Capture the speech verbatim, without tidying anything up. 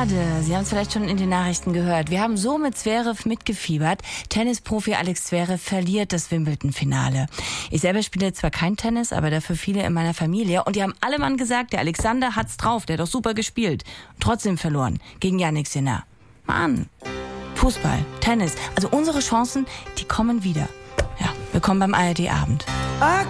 Schade, Sie haben es vielleicht schon in den Nachrichten gehört. Wir haben so mit Zverev mitgefiebert. Tennisprofi Alex Zverev verliert das Wimbledon-Finale. Ich selber spiele zwar kein Tennis, aber dafür viele in meiner Familie. Und die haben alle Mann gesagt, der Alexander hat's drauf, der hat doch super gespielt. Und trotzdem verloren gegen Jannik Sinner. Mann, Fußball, Tennis, also unsere Chancen, die kommen wieder. Ja, willkommen beim A R D-Abend. I